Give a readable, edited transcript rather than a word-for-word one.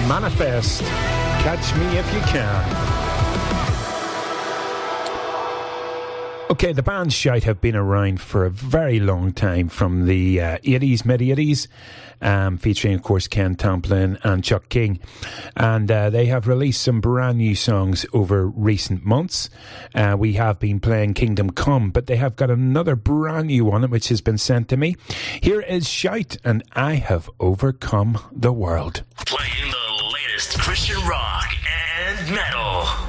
Manifest. Catch me if you can. Okay, the band Shite have been around for a very long time, from the 80s, mid-80s, featuring, of course, Ken Tamplin and Chuck King. And they have released some brand new songs over recent months. We have been playing Kingdom Come, but they have got another brand new one which has been sent to me. Here is Shite and I Have Overcome the World. Playing the latest Christian rock and metal.